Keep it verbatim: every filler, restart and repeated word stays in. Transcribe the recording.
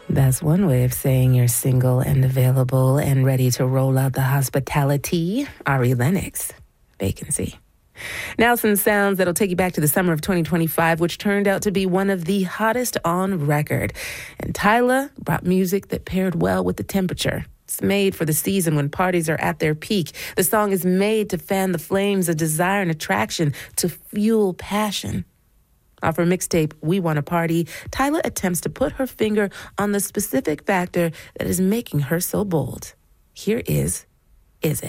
That's one way of saying you're single and available and ready to roll out the hospitality. Ari Lennox, Vacancy. Now some sounds that'll take you back to the summer of twenty twenty-five, which turned out to be one of the hottest on record. And Tyla brought music that paired well with the temperature. It's made for the season when parties are at their peak. The song is made to fan the flames of desire and attraction, to fuel passion. Off her mixtape, We Wanna Party, Tyla attempts to put her finger on the specific factor that is making her so bold. Here is Is It?